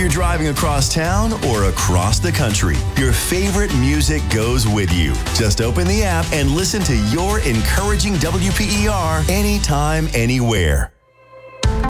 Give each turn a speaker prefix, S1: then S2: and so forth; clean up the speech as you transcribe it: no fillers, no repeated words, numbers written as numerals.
S1: you're driving across town or across the country, your favorite music goes with you. Just open the app and listen to your encouraging WPER anytime, anywhere.